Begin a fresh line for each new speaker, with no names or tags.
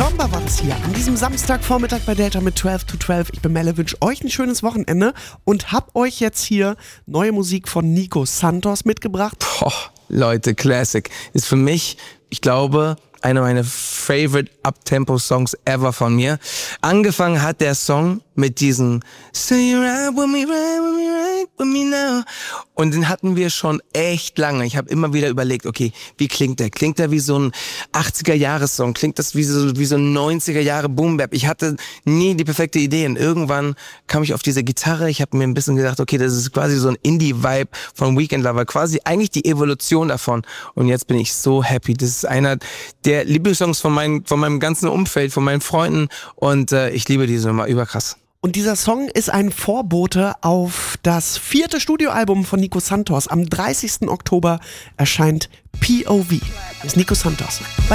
Tomba war das hier an diesem Samstagvormittag bei Delta mit 12 to 12. Ich bin Melle, wünsche euch ein schönes Wochenende und hab euch jetzt hier neue Musik von Nico Santos mitgebracht.
Boah, Leute, Classic. Ist für mich, ich glaube, einer meiner favorite Up-Tempo-Songs ever von mir. Angefangen hat der Song mit diesem Say you're right with me, right with me now. Und den hatten wir schon echt lange. Ich habe immer wieder überlegt, okay, wie klingt der? Klingt der wie so ein 80er-Jahres-Song? Klingt das wie so ein 90er-Jahre Boom-Bap? Ich hatte nie die perfekte Idee. Und irgendwann kam ich auf diese Gitarre. Ich habe mir ein bisschen gedacht, okay, das ist quasi so ein Indie-Vibe von Weekend Lover. Quasi eigentlich die Evolution davon. Und jetzt bin ich so happy. Das ist einer der Lieblingssongs von meinem ganzen Umfeld, von meinen Freunden. Und ich liebe diese Nummer, überkrass.
Und dieser Song ist ein Vorbote auf das 4. Studioalbum von Nico Santos. Am 30. Oktober erscheint POV. Das ist Nico Santos.